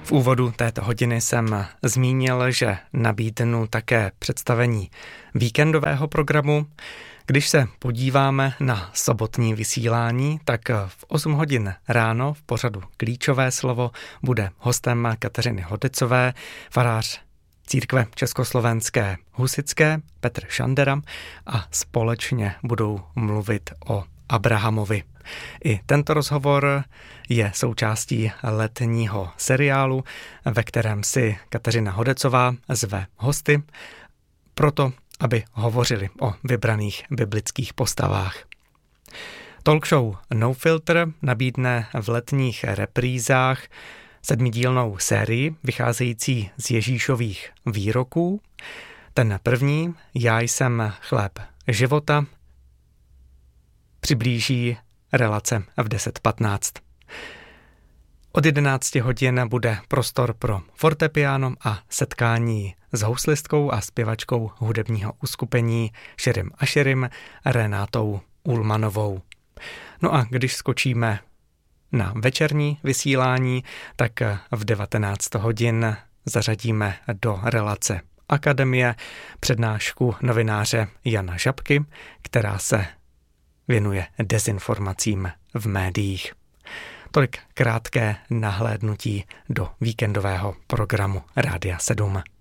V úvodu této hodiny jsem zmínil, že nabídnu také představení víkendového programu. Když se podíváme na sobotní vysílání, tak v 8 hodin ráno v pořadu Klíčové slovo bude hostem Kateřiny Hodecové farář Církve československé husitské Petr Šandera a společně budou mluvit o Abrahamovi. I tento rozhovor je součástí letního seriálu, ve kterém si Kateřina Hodecová zve hosty proto, aby hovořili o vybraných biblických postavách. Talk show No Filter nabídne v letních reprízách 7dílnou sérii vycházející z Ježíšových výroků. Ten první, Já jsem chléb života, přiblíží relace v 10:15. Od 11 hodin bude prostor pro fortepiano a setkání s houslistkou a zpěvačkou hudebního uskupení Širim Aširim Renátou Ulmanovou. No a když skočíme na večerní vysílání, tak v 19 hodin zařadíme do relace Akademie přednášku novináře Jana Žabky, která se věnuje dezinformacím v médiích. Tolik krátké nahlédnutí do víkendového programu Rádia 7.